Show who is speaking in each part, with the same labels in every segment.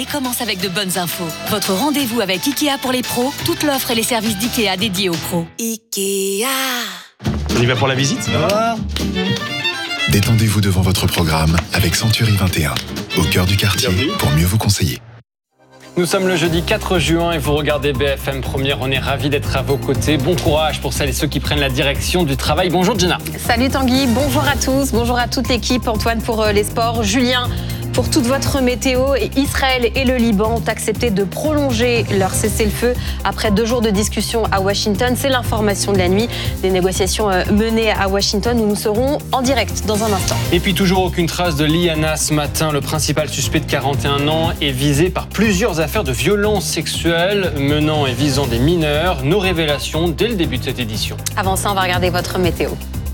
Speaker 1: l'année commence avec de bonnes infos. Votre rendez-vous avec Ikea pour les pros, toute l'offre et les services d'Ikea dédiés aux pros. Ikea.
Speaker 2: On y va pour la visite ?
Speaker 3: Détendez-vous devant votre programme avec Century 21, au cœur du quartier, pour mieux vous conseiller.
Speaker 4: Nous sommes le jeudi 4 juin et vous regardez BFM Première. On est ravis d'être à vos côtés. Bon courage pour celles et ceux qui prennent la direction du travail. Bonjour Gina.
Speaker 5: Salut Tanguy, bonjour à tous, bonjour à toute l'équipe. Antoine pour les sports, Julien pour toute votre météo. Et Israël et le Liban ont accepté de prolonger leur cessez-le-feu après 2 jours de discussion à Washington. C'est l'information de la nuit. Des négociations menées à Washington où nous serons en direct dans un instant.
Speaker 4: Et puis toujours aucune trace de Liana ce matin. Le principal suspect de 41 ans est visé par plusieurs affaires de violences sexuelles menant et visant des mineurs. Nos révélations dès le début de cette édition.
Speaker 5: Avant ça, on va regarder votre météo.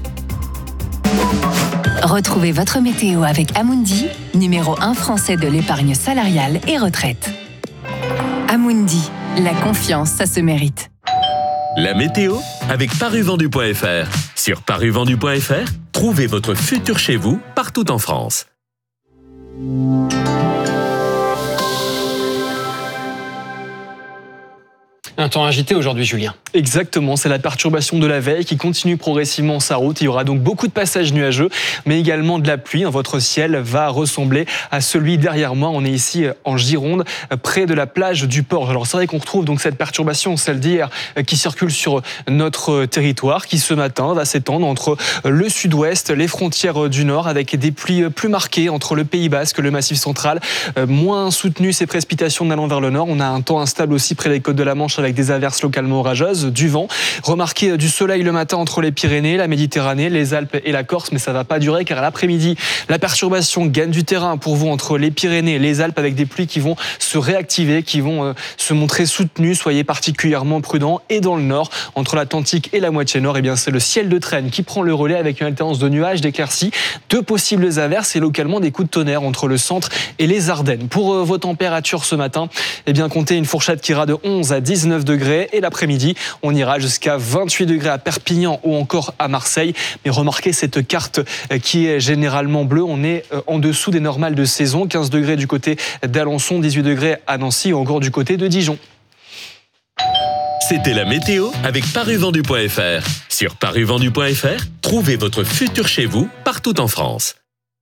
Speaker 1: Retrouvez votre météo avec Amundi, numéro 1 français de l'épargne salariale et retraite. Amundi, la confiance, ça se mérite.
Speaker 6: La météo avec paruvendu.fr. Sur paruvendu.fr, trouvez votre futur chez vous partout en France.
Speaker 4: Un temps agité aujourd'hui, Julien.
Speaker 2: Exactement, c'est la perturbation de la veille qui continue progressivement sa route. Il y aura donc beaucoup de passages nuageux, mais également de la pluie. Votre ciel va ressembler à celui derrière moi. On est ici en Gironde, près de la plage du Port. Alors c'est vrai qu'on retrouve donc cette perturbation, celle d'hier, qui circule sur notre territoire, qui ce matin va s'étendre entre le sud-ouest, les frontières du nord, avec des pluies plus marquées entre le Pays Basque, le Massif central. Moins soutenues ces précipitations allant vers le nord. On a un temps instable aussi près des côtes de la Manche avec des averses localement orageuses, du vent. Remarquez du soleil le matin entre les Pyrénées, la Méditerranée, les Alpes et la Corse, mais ça ne va pas durer car à l'après-midi, la perturbation gagne du terrain pour vous entre les Pyrénées et les Alpes avec des pluies qui vont se réactiver, qui vont se montrer soutenues. Soyez particulièrement prudents. Et dans le nord, entre l'Atlantique et la moitié nord, c'est le ciel de traîne qui prend le relais avec une alternance de nuages, d'éclaircies, de possibles averses et localement des coups de tonnerre entre le centre et les Ardennes. Pour vos températures ce matin, comptez une fourchette qui ira de 11 à 19 degrés et l'après-midi, on ira jusqu'à 28 degrés à Perpignan ou encore à Marseille. Mais remarquez cette carte qui est généralement bleue. On est en dessous des normales de saison. 15 degrés du côté d'Alençon, 18 degrés à Nancy ou encore du côté de Dijon.
Speaker 6: C'était la météo avec paruvendu.fr. Sur paruvendu.fr, trouvez votre futur chez vous partout en France.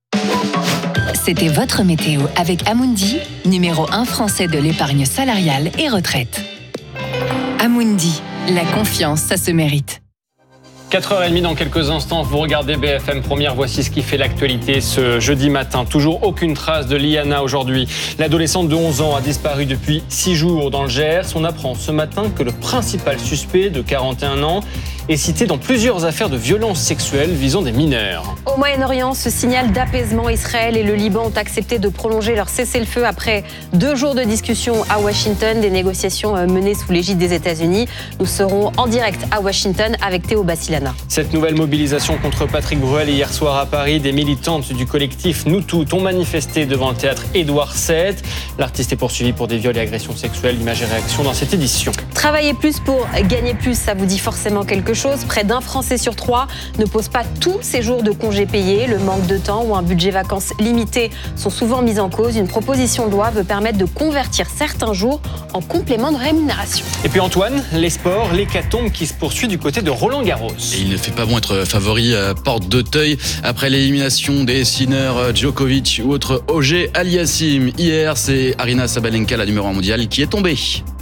Speaker 1: C'était votre météo avec Amundi, numéro 1 français de l'épargne salariale et retraite. Amundi, la confiance, ça se mérite.
Speaker 4: 4h30 dans quelques instants, vous regardez BFM Première, voici ce qui fait l'actualité ce jeudi matin. Toujours aucune trace de Liana aujourd'hui. L'adolescente de 11 ans a disparu depuis 6 jours dans le Gers. On apprend ce matin que le principal suspect de 41 ans est cité dans plusieurs affaires de violences sexuelles visant des mineurs.
Speaker 5: Au Moyen-Orient, ce signal d'apaisement, Israël et le Liban ont accepté de prolonger leur cessez-le-feu après 2 jours de discussion à Washington, des négociations menées sous l'égide des États-Unis. Nous serons en direct à Washington avec Théo Bassilana.
Speaker 4: Cette nouvelle mobilisation contre Patrick Bruel hier soir à Paris, des militantes du collectif Nous Toutes ont manifesté devant le théâtre Édouard VII. L'artiste est poursuivi pour des viols et agressions sexuelles. Images et réactions dans cette édition.
Speaker 5: Travailler plus pour gagner plus, ça vous dit forcément quelque chose. Près d'un Français sur 3 ne pose pas tous ses jours de congés payés. Le manque de temps ou un budget vacances limité sont souvent mis en cause. Une proposition de loi veut permettre de convertir certains jours en complément de rémunération.
Speaker 4: Et puis Antoine, les sports, l'hécatombe qui se poursuit du côté de Roland-Garros.
Speaker 7: Et il ne fait pas bon être favori à Porte d'Auteuil après l'élimination des Sinner, Djokovic ou autre Auger Aliassime. Hier, c'est Aryna Sabalenka, la numéro 1 mondiale, qui est tombée.